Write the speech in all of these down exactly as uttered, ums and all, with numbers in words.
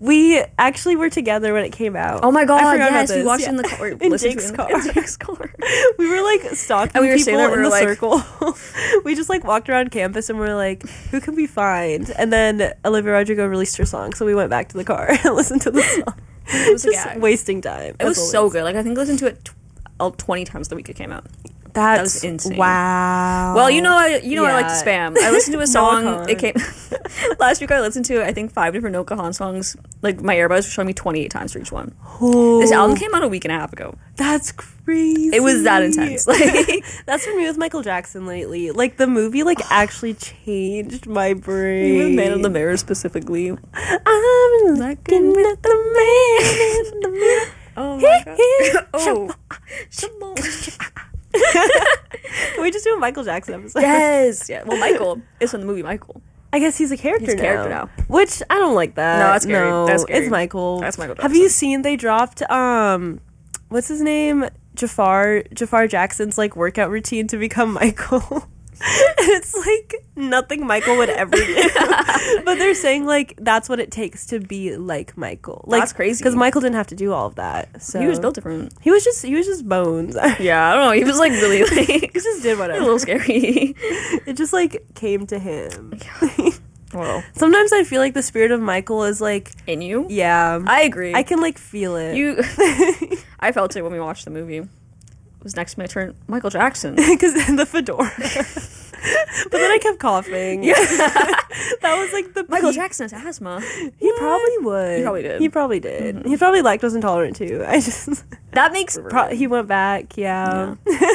We actually were together when it came out. Oh my god, I forgot yes, about we this. watched Yeah. it in the car. In Jake's in, car. In Jake's car. We were like stalking And we were people there, we in were the like- circle. We just like walked around campus and we are like, who can we find? And then Olivia Rodrigo released her song, so we went back to the car and listened to the song. It was Just like, yeah. wasting time. It was as so always. good. Like, I think I listened to it tw- twenty times the week it came out. That's was insane. Wow. Well, you know, I you know I like to Yeah. spam. I listened to a song. Noah It came last week. I listened to I think five different Noah Kahan songs. Like my earbuds were showing me twenty-eight times for each one. Oh, This album came out a week and a half ago. That's crazy. It was that intense. Like That's for me with Michael Jackson lately. Like the movie, like actually changed my brain. even Man in the Mirror specifically. I'm looking at the man in the mirror. Oh my god. Oh. Can we just do a Michael Jackson episode? Yes. Yeah. Well, Michael is from the movie Michael. I guess he's a character He's a now. character now. Which I don't like that. No, that's scary. No, That's scary. It's Michael. That's Michael Have you Jackson. seen they dropped um what's his name? Jafar Jafar Jackson's like workout routine to become Michael. And it's like nothing Michael would ever do. But they're saying like that's what it takes to be like Michael. Like, That's crazy. Because Michael didn't have to do all of that. So He was built different. He was just he was just bones. Yeah, I don't know. He was like really like He just did a whatever. little scary. It just like came to him. Well, Sometimes I feel like the spirit of Michael is like, in you, yeah, I agree. I can like feel it. You, I felt it when we watched the movie. It was next to my turn, Michael Jackson. Because the fedora. But then I kept coughing. Yeah. That was like the Michael peak. Jackson has asthma. He probably would. He probably did. He probably did. Mm-hmm. He's probably lactose intolerant too. I just That makes pro- he went back. Yeah.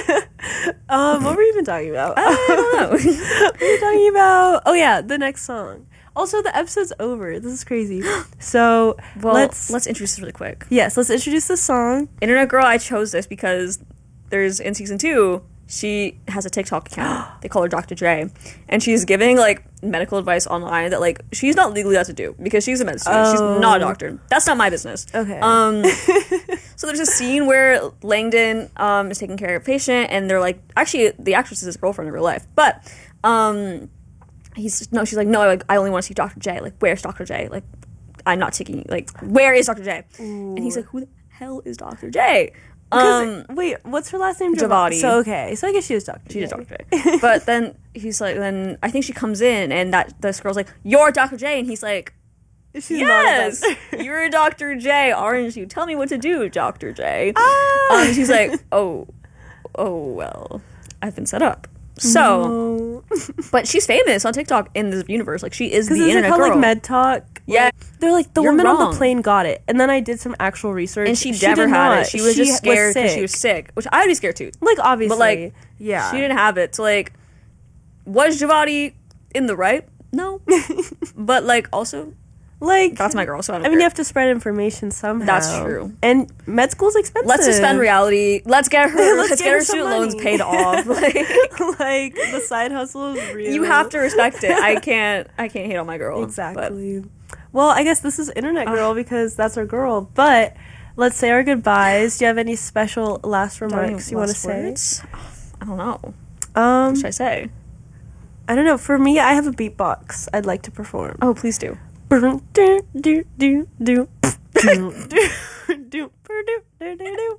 um, what were we even talking about? I don't know. What were we talking about? Oh yeah, the next song. Also, the episode's over. This is crazy. So Well, let's let's introduce this really quick. yes, let's introduce the song. Internet Girl, I chose this because there's in season two, she has a TikTok account. They call her Doctor J, and she's giving like medical advice online that like she's not legally allowed to do because she's a med student. Oh. She's not a doctor. That's not my business. Okay. Um. So there's a scene where Langdon um is taking care of a patient, and they're like, actually, the actress is his girlfriend in real life, but um, he's no, she's like, no, like I only want to see Doctor J. Like, where's Doctor J? Like, I'm not taking like, where is Doctor J? Ooh. And he's like, who the hell is Doctor J? Um, Um, wait, what's her last name? Javadi. So okay, so I guess she was Doctor She is Doctor J. But then he's like, then I think she comes in, and that this girl's like, you're Doctor J, and he's like, She's yes, not a doctor. you're a Doctor J, aren't you? Tell me what to do, Doctor J. Ah! Um, she's like, oh, oh well, I've been set up. So, but she's famous on TikTok in this universe. Like, she is the because is it internet called girl. like Med Talk? Yeah. They're like the You're woman on wrong. the plane got it, and then I did some actual research, and she, she never did had not. it. She was She just scared because sick. she was sick, which I'd be scared too. Like obviously, But like, yeah, she didn't have it. So like, was Javadi in the right? No. But like, also, like that's my girl. So I don't I mean, care. you have to spread information somehow. That's true. And med school's expensive. Let's suspend reality. Let's get her. Let's let's, get get, her her some student loans money. paid off. Like, Like the side hustle is real. you have to respect it. I can't. I can't hate on my girl. But Exactly. Well, I guess this is Internet Girl because that's our girl. But let's say our goodbyes. Do you have any special last remarks you want to say? Words? I don't know. Um, What should I say? I don't know. For me, I have a beatbox I'd like to perform. Oh, please do. Do do do do do do do do.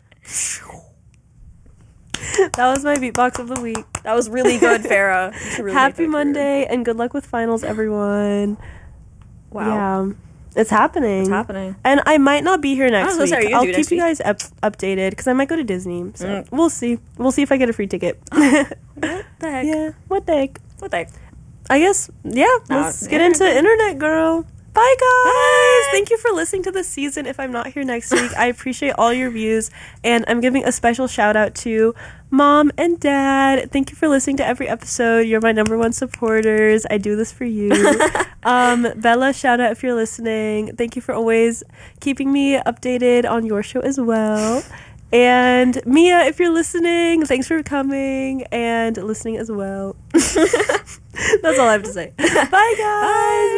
That was my beatbox of the week. That was really good, Farah. You should really make Happy that Monday and good luck with finals, everyone. Wow. Yeah, it's happening. It's happening. And I might not be here next Oh, so week. sorry, you can I'll do it keep next you week. guys up- updated because I might go to Disney. So Mm. we'll see. We'll see if I get a free ticket. What the heck? Yeah, what the heck? What the heck? I guess, yeah, No, let's get into Internet Internet Girl. Bye, guys. Bye. Thank you for listening to this season. If I'm not here next week, I appreciate all your views. And I'm giving a special shout out to Mom and Dad. Thank you for listening to every episode. You're my number one supporters. I do this for you. um, Bella, shout out if you're listening. Thank you for always keeping me updated on your show as well. And Mia, if you're listening, thanks for coming and listening as well. That's all I have to say. Bye, guys. Bye.